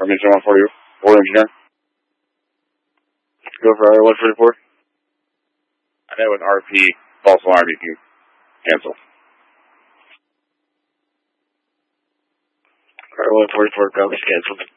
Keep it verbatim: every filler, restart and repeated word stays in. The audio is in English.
Formation one forty-four, engineer. Go for R one forty-four. I know with R P, false alarm, you can cancel. R one forty-four, go, is canceled.